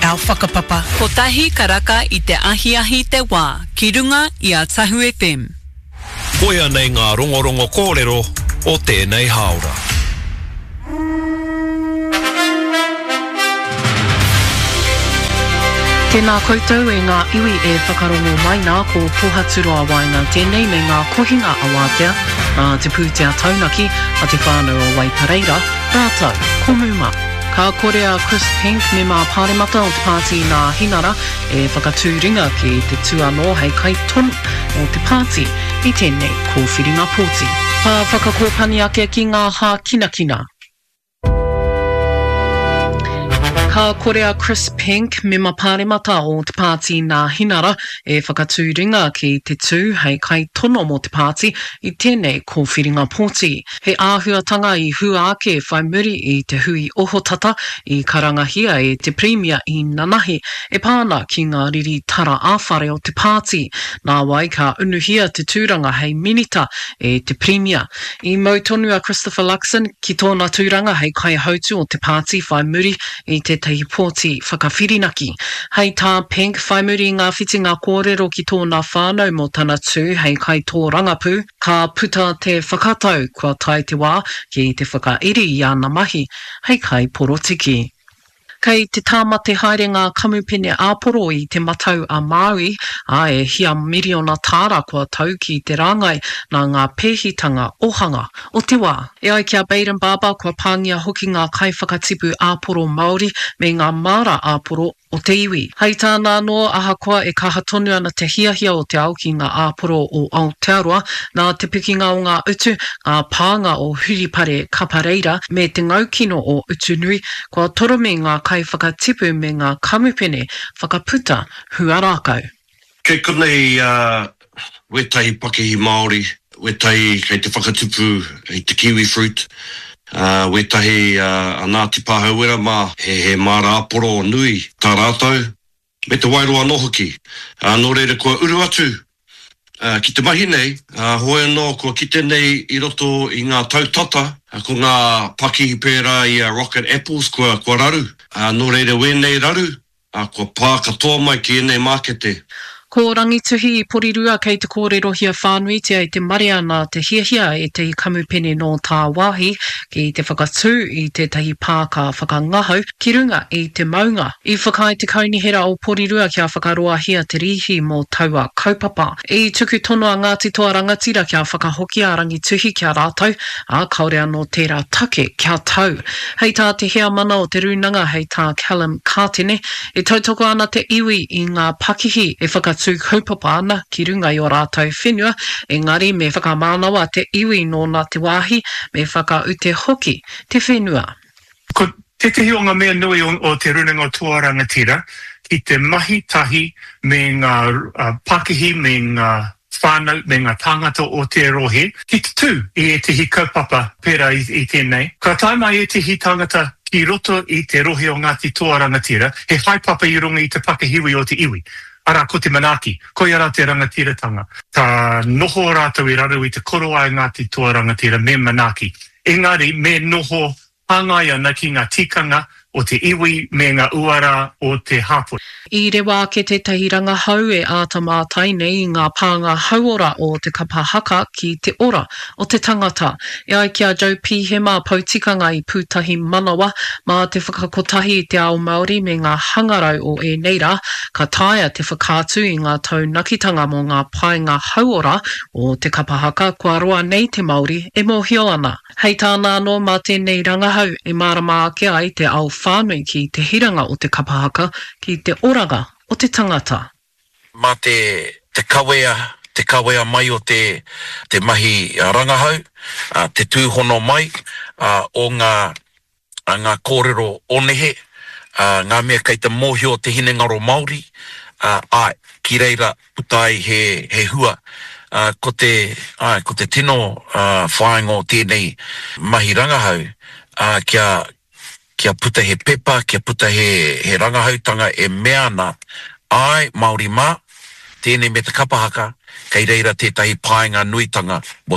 our whakapapa. Ko tahi karaka I te ahi te wā, ki runga I a Tahu FM. Koia nei ngā rongorongo kōrero o tēnei haora. Tēnā koutou e ngā iwi e whakarongo mai nā ko Pohaturoa Wainga tēnei me ngā kohinga awatea, te pūtea taunaki a te whānau o Waipareira, rātou, komuma. Ka korea Chris Pink me mā pāremata o te pāti nā hinara e whakatūringa ki te tuano hei kai tonu o te pāti I tēnei ko whiringa pōti. Ka whakakōpani ake ki ngā hā kinakina. Ka korea Chris Pink me mā pāremata o te pāti nā hinara e whakatūringa ki te tū hei kai tono mo te pāti I tēnei ko whiringa pōti. He āhuatanga I hua ake whai muri I te hui ohotata I karangahia e te premia I Nanahi e pāna ki ngā riri tara āwhare o te pāti. Nā wai ka unuhia te tūranga hei minita e te premia. I mautonua Christopher Luxon ki tōna tūranga hei kai hautu o te pāti whai muri I te tehi pōti whakawhirinaki. Hei tā Pink, whai muri ngā whitinga kōrero ki tōna whānau mo tana tū hei kai tō rangapū, ka puta te whakatau kua tai te wā ki te whakairi I ana mahi, hei kai porotiki. Kei te tāmate haere ngā kamupene āporo I te matau a Maui, a e hia miriona tāra kua tau ki te rāngai nā ngā pēhitanga ohanga o te wā. E ai kia Baden Barber kua pāngia hoki ngā kai whakatipu āporo Māori me ngā māra āporo o te iwi. Hei tāna noa ahakoa e kaha tonu ana te hiahia o te au ki ngā āporo o Aotearoa, nā te pikinga o ngā utu, ngā pānga o Huripare Kapareira me te ngaukino o Utunui, kua toro me ngā kai whakatipu me ngā kamupene whakaputa huarakau. Kei konei wetahi Pakehi Māori, wetahi kei te whakatipu I te kiwi fruit, wetahi a Ngāti Pāhauera mā he māra aporo nui tā rātou, me te wairoa nohoki. Nō reira kua uru atu ki te mahi nei, hoe no kua kite nei I roto I ngā tautata, ko ngā Pakehi pērā I Rocket Apples kua raru. Nō reira wēnei raru, kua pā katoa mai ki enei mākete. Ko rangituhi I porirua kei te kōrero hia whānuitia I te mariana te hiahia e te kamupene no tā wāhi ki te whakatū I te tahi pāka whakangahau ki runga I te maunga. I whakai te kaunihera o porirua kia whakaroa hia te rihi mō taua kaupapa. I tuku tono a Ngāti Toa Rangatira kia whakahoki a rangituhi kia rātou, a kaore anō tērā take kia tau. Hei tā te hea mana o te runanga hei tā Callum Kātene, e tautoko ana te iwi I ngā pakihi e whakatū tū kaupapa ana ki runga I o rātou whenua, engari me whakamānawa te iwi nōna te wāhi, me whakaute hoki te whenua. Ko te hionga mea nui o te runanga o Toa Rangatira, ki te mahi tahi me ngā Pakehi, me ngā whānau, me ngā tāngata o te rohe, ki te tū I te hi kaupapa pērā I tēnei. Ka taimai te hi tāngata ki roto I te rohe o Ngāti Toa Rangatira, he haipapa I runga I te Pakehiwi o te iwi. Ara ko te manaki, koia rā te rangatiratanga. Tā noho rātou I raru I te koroa I Ngāti Toa Rangatira me manaki. Engari, me noho hāngai ana ki ngā tikanga o te iwi me ngā uara o te hāpoi. I rewa ke te tahiranga hau e ātamātai nei ngā pānga hauora o te kapahaka ki te ora o te tangata. E ai kia Joe Pihema pautikanga I pūtahi manawa mā te whakakotahi I te ao Māori me ngā hangarau o e neira, ka taia te whakātu I ngā taunakitanga mō ngā painga hauora o te kapahaka kua roa nei te Māori e mōhio ana. Hei tāna anō mā tēnei rangahau e marama ake ai te ao whānui ki te hiranga o te kapahaka ki te oranga o te tangata. Mā te kawea mai o te mahi rangahau, te tūhono mai o ngā kōrero onehe, ngā mea kei te mōhio te hinengaro Māori, ki reira putai he hua. Ko te tino whāingo tēnei mahi rangahau, kia puta he pepa, kia puta he rangahautanga e mea ana, Māori mā, tēnei me te kapahaka, kei reira tētahi pāinga nuitanga mo